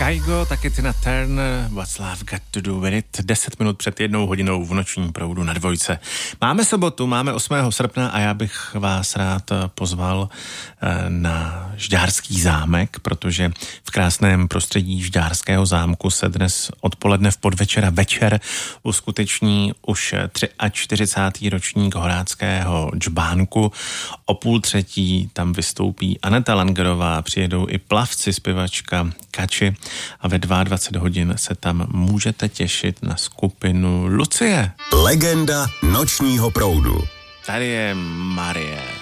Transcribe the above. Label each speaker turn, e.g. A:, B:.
A: Kygo, taky Tina Turner, What's Love Got to Do With It, 10 minut před 1:00 v nočním proudu na Dvojce. Máme sobotu, máme 8. srpna a já bych vás rád pozval na Žďárský zámek, protože v krásném prostředí Žďárského zámku se dnes odpoledne v podvečer a večer uskuteční už 43. ročník Horáckého džbánku. O 2:30 tam vystoupí Aneta Langerová, přijedou i plavci, zpěvačka Kači a ve 22 hodin se tam můžete těšit na skupinu Lucie.
B: Legenda nočního proudu.
A: Tady je Marie.